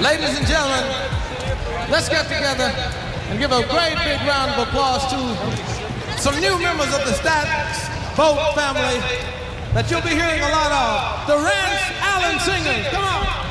Ladies and gentlemen, let's get together and give a great big round of applause to some new members of the Stats Boat family that you'll be hearing a lot of. The Rance Allen Singers. Come on.